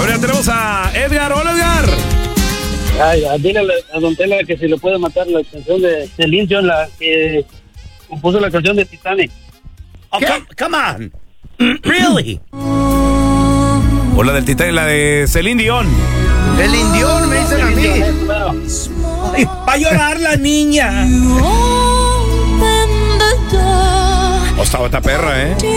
Bueno, ya tenemos a Edgar. Hola, Edgar. Ay, dile a Don Tela que si le puede matar la canción de Celine Dion, la que compuso la canción de Titanic. Oh, come on. Really? O la del Titanic, la de Celine Dion. Celine Dion, me dicen a mí. Ay, va a llorar la niña. Oh, estaba esta perra, ¿eh?